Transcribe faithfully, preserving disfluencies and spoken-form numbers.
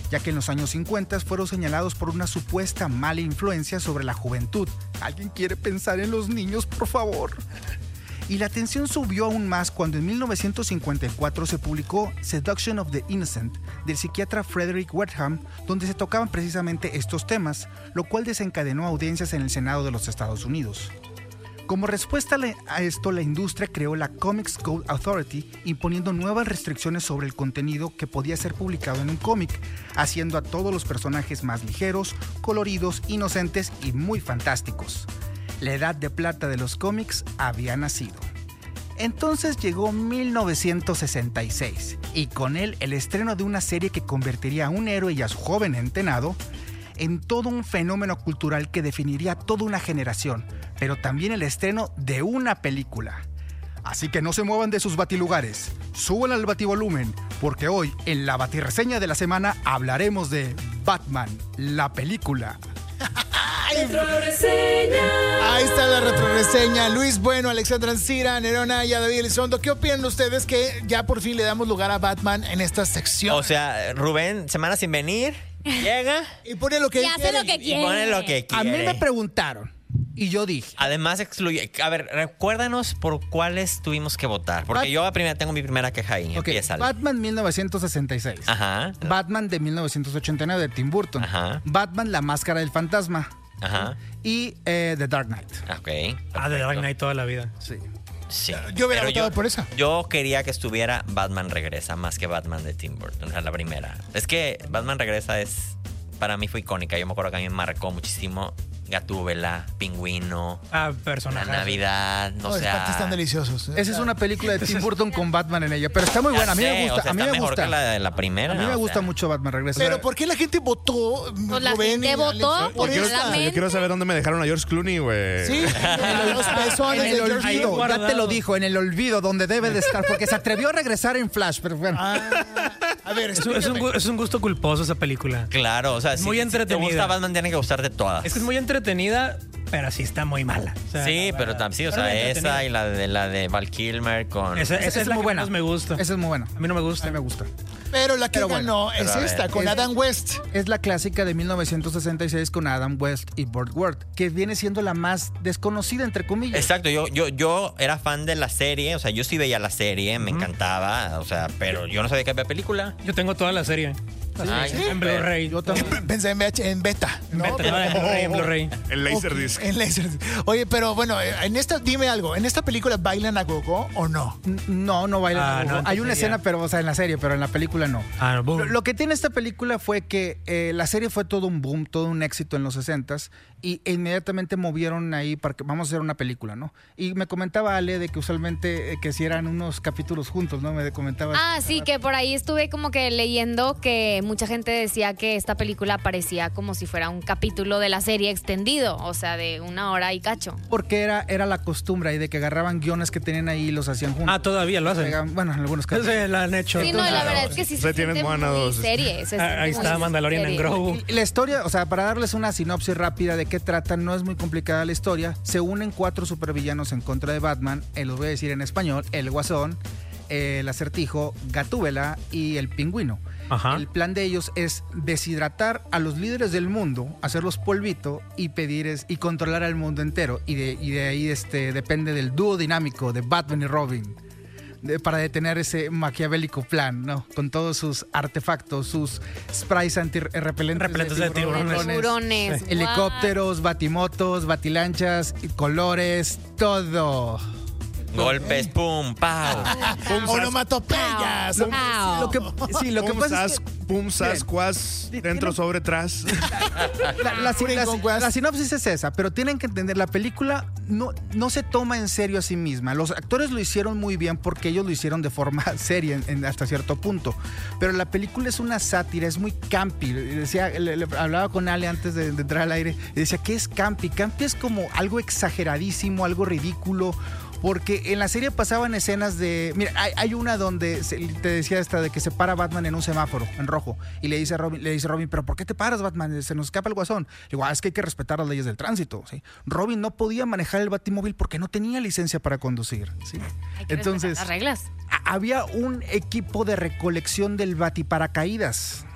ya que en los años cincuenta fueron señalados por una supuesta mala influencia sobre la juventud. ¿Alguien quiere pensar en los niños, por favor? Y la tensión subió aún más cuando en mil novecientos cincuenta y cuatro se publicó Seduction of the Innocent del psiquiatra Frederick Wertham, donde se tocaban precisamente estos temas, lo cual desencadenó audiencias en el Senado de los Estados Unidos. Como respuesta a esto, la industria creó la Comics Code Authority, imponiendo nuevas restricciones sobre el contenido que podía ser publicado en un cómic, haciendo a todos los personajes más ligeros, coloridos, inocentes y muy fantásticos. La edad de plata de los cómics había nacido. Entonces llegó mil novecientos sesenta y seis, y con él el estreno de una serie que convertiría a un héroe y a su joven entrenado en todo un fenómeno cultural que definiría toda una generación, pero también el estreno de una película. Así que no se muevan de sus batilugares, suban al bativolumen, porque hoy en la batirreseña de la semana hablaremos de Batman, la película. Retroreseña. Ahí está la retroreseña. Luis Bueno, Alexandra Ancira, Nerona y a David Elizondo. ¿Qué opinan ustedes que ya por fin le damos lugar a Batman en esta sección? O sea, Rubén, semana sin venir, llega y pone lo que y hace lo que quiere. Y pone lo que quiere. A mí me preguntaron y yo dije. Además excluye. A ver, recuérdanos por cuáles tuvimos que votar. Porque Bat- yo a primera tengo mi primera queja ahí. Okay, Empieza. Batman mil novecientos sesenta y seis. Ajá. Batman de mil novecientos ochenta y nueve de Tim Burton. Ajá. Batman, la máscara del fantasma. Ajá. Y eh, The Dark Knight. Ok. Ah, de Dark Knight toda la vida. Sí. Sí. Yo hubiera Pero votado por esa. Yo quería que estuviera Batman Regresa más que Batman de Tim Burton, a la primera. Es que Batman Regresa es, para mí fue icónica. Yo me acuerdo que a mí me marcó muchísimo. Gatúbela, Pingüino, Ah, la personaje. Navidad, No, o los partes están sea... deliciosos. Esa es una película de Tim Burton con Batman en ella, pero está muy buena. A mí Ya me sé, gusta. o sea, a mí está me mejor gusta. que la de la primera. A mí me o gusta sea. mucho Batman Regresa. Pero ¿por qué la gente votó? Pues la Rubén gente y votó Alex? por Por la esta. mente. Yo quiero saber dónde me dejaron a George Clooney, güey. Sí, en los En pezones de el George olvido, Clooney. ya te lo dijo, en el olvido, donde debe de estar, porque se atrevió a regresar en Flash, pero bueno. Ah, a ver, Es un, es un explícame. gu- es un gusto culposo esa película. Claro, o sea, si, Muy si te entretenida. gusta Batman, tiene que gustarte todas. Es que es muy entretenida, pero sí está muy mala. O sea, Sí, la pero verdad. también, sí, o Pero sea, muy esa entretenida. y la de la de Val Kilmer con... Esa, esa Esa es, es la muy que buena. más me gusta. Esa es muy buena. A mí no me gusta. A mí me gusta. Pero la que Pero bueno, ganó es pero a ver, esta, con es- Adam West. Es la clásica de mil novecientos sesenta y seis con Adam West y Burt Ward, que viene siendo la más desconocida, entre comillas. Exacto, yo, yo, yo era fan de la serie, o sea, yo sí veía la serie, me encantaba, o sea, pero yo no sabía que había película. Yo tengo toda la serie. Ay, En Blu-ray. Yo también. Pensé en, V H en beta. En ¿no? beta, no, en Blu-ray, en Blu-ray. El Laserdisc. En Laserdisc. Oye, pero bueno, en esta, dime algo. ¿En esta película bailan a gogo o no? N- No, no bailan. Ah, a no, gogo. Hay una entonces ya. escena, pero, o sea, en la serie, pero en la película no. Ah, no, boom. Lo, lo que tiene esta película fue que eh, la serie fue todo un boom, todo un éxito en los sesentas y e inmediatamente movieron ahí para que vamos a hacer una película, ¿no? Y me comentaba Ale de que usualmente eh, que si eran unos capítulos juntos, ¿no? Me comentaba. Ah, sí, que por ahí estuve como que leyendo que mucha gente decía que esta película parecía como si fuera un capítulo de la serie extendido, o sea, de una hora y cacho. Porque era, era la costumbre ahí de que agarraban guiones que tenían ahí y los hacían juntos. Ah, todavía lo hacen. Pegaban- bueno, en algunos casos. Se la han hecho. Sí, no, la verdad es que sí se Se tienen siente Moana muy dos. serie. se Ah, siente ahí muy está Mandalorian en serie. Grogu. Y la historia, o sea, para darles una sinopsis rápida de qué trata, no es muy complicada la historia. Se unen cuatro supervillanos en contra de Batman, eh, los voy a decir en español, el Guasón, eh, el Acertijo, Gatúbela y el Pingüino. Ajá. El plan de ellos es deshidratar a los líderes del mundo, hacerlos polvito y pedir es, y controlar al mundo entero. Y de, y de ahí este, depende del dúo dinámico de Batman y Robin. De- para detener ese maquiavélico plan, ¿no? Con todos sus artefactos, sus sprays antirrepelentes Repelentes de tiburones. Tiburones. Sí. helicópteros, batimotos, batilanchas, y colores, todo. Golpes, pum, pau. Onomatopeyas. Wow. Wow. Lo que, sí, lo que Pum, pasa es sas, que pum, sas, cuas, Miren, dentro, tiene- sobre, tras. la, la- Pura la- inconcuas. la sinopsis es esa, pero tienen que entender, la película no, no se toma en serio a sí misma. Los actores lo hicieron muy bien porque ellos lo hicieron de forma seria en- en- hasta cierto punto. Pero la película es una sátira, es muy campi. Decía, le- le- hablaba con Ale antes de, de entrar al aire y decía, ¿qué es campi? Campi es como algo exageradísimo, algo ridículo. Porque en la serie pasaban escenas de... Mira, hay, hay una donde se- te decía esta de que se para Batman en un semáforo, en rojo. Y le dice a Robin, le dice a Robin, ¿pero por qué te paras, Batman? Se nos escapa el guasón. Le digo, ah, es que hay que respetar las leyes del tránsito. ¿sí? Robin no podía manejar el Batimóvil porque no tenía licencia para conducir. ¿sí? Hay que Entonces, respetar las reglas. a- había un equipo de recolección del Batiparacaídas.